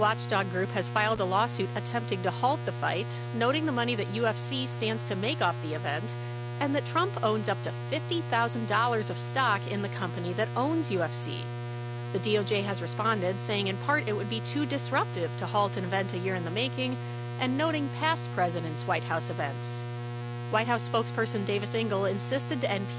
Watchdog Group has filed a lawsuit attempting to halt the fight, noting the money that UFC stands to make off the event, and that Trump owns up to $50,000 of stock in the company that owns UFC. The DOJ has responded, saying in part it would be too disruptive to halt an event a year in the making, and noting past presidents' White House events. White House spokesperson Davis Ingle insisted to NPR